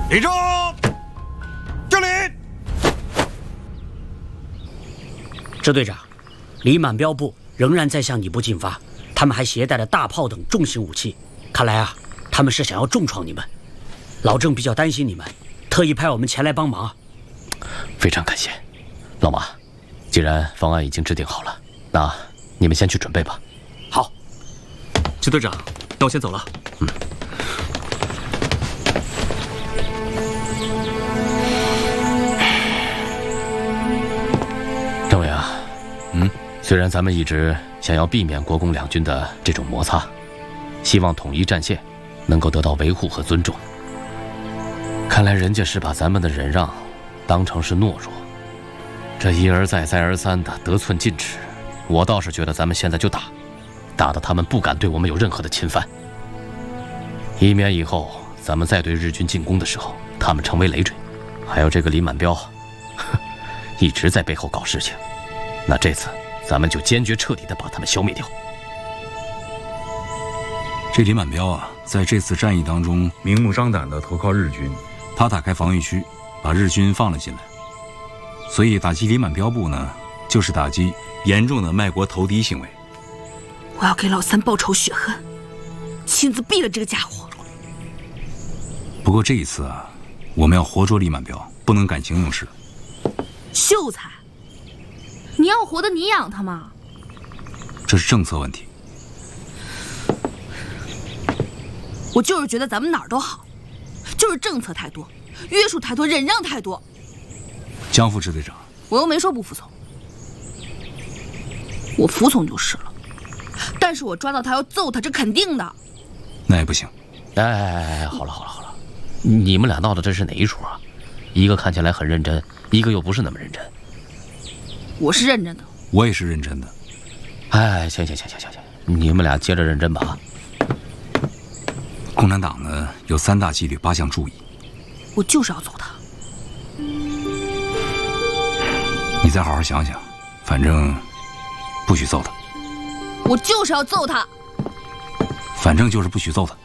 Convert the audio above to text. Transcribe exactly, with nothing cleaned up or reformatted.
立正，敬礼。 支队长，李满标部仍然在向你部进发，他们还携带了大炮等重型武器，看来啊，他们是想要重创你们。老郑比较担心你们，特意派我们前来帮忙。 非常感谢，老马。既然方案已经制定好了，那你们先去准备吧。 好， 支队长，那我先走了。 嗯。政委啊，嗯，虽然咱们一直想要避免国共两军的这种摩擦，希望统一战线能够得到维护和尊重，看来人家是把咱们的忍让当成是懦弱，这一而再再而三的得寸进尺，我倒是觉得咱们现在就打，打得他们不敢对我们有任何的侵犯，以免以后咱们再对日军进攻的时候，他们成为累赘。还有这个李满标，一直在背后搞事情，那这次咱们就坚决彻底的把他们消灭掉。 这李满标啊，在这次战役当中明目张胆地投靠日军， 他打开防御区，把日军放了进来，所以打击李满标部呢，就是打击严重的卖国投敌行为。 我要给老三报仇雪恨，亲自毙了这个家伙。 不过这一次啊，我们要活捉李满标，不能感情用事。 秀才，你要活的你养他吗？ 这是政策问题。 我就是觉得咱们哪儿都好，就是政策太多，约束太多，忍让太多。 江副支队长， 我又没说不服从，我服从就是了。但是我抓到他要揍他，这肯定的。 那也不行。 哎哎哎，好了好了好了，你们俩闹的这是哪一出啊？一个看起来很认真，一个又不是那么认真。 我是认真的。 我也是认真的。 哎，行行行行行行，你们俩接着认真吧。 共产党呢有三大纪律八项注意， 我就是要揍他。 你再好好想想，反正不许揍他。 我就是要揍他。 反正就是不许揍他。